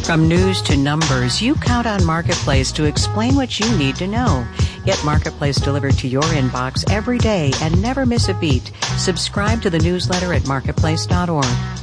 From news to numbers, you count on Marketplace to explain what you need to know. Get Marketplace delivered to your inbox every day and never miss a beat. Subscribe to the newsletter at marketplace.org.